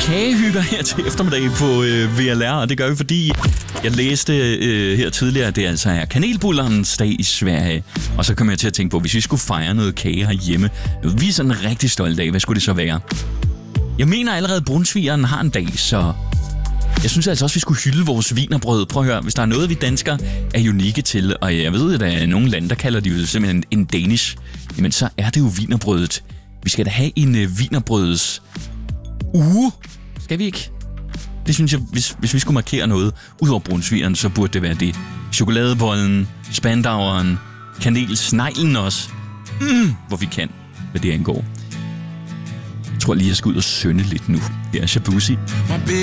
kagehygger her til eftermiddag på VLR, og det gør vi, fordi jeg læste her tidligere, at det altså er kanelbullerens dag i Sverige. Og så kom jeg til at tænke på, hvis vi skulle fejre noget kage herhjemme, vi er sådan rigtig stolte af, hvad skulle det så være? Jeg mener allerede, at brunsvigeren har en dag, så jeg synes altså også, vi skulle hylde vores wienerbrød. Prøv at høre, hvis der er noget, vi danskere er unikke til, og jeg ved, at der er nogle lande, der kalder de jo simpelthen en danish, jamen så er det jo wienerbrødet. Vi skal da have en wienerbrødets uge. Skal vi ikke? Det synes jeg, hvis vi skulle markere noget ud over brunsvigeren, så burde det være det. Chokoladebollen, spandaueren, kanelsneglen også. Hvor vi kan, hvad det angår. Jeg tror lige, jeg skal ud og synde lidt nu. Her er Shabuzi.